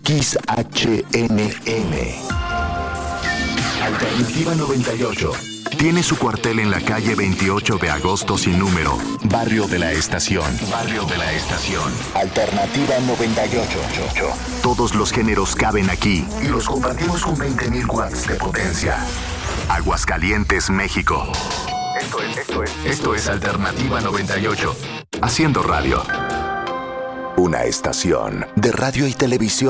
XHNM. Alternativa 98. Tiene su cuartel en la calle 28 de agosto sin número, Barrio de la Estación. Barrio de la Estación. Alternativa 98. Todos los géneros caben aquí y los compartimos con 20.000 watts de potencia. Aguascalientes, México. Esto es Alternativa 98. Haciendo radio. Una estación de radio y televisión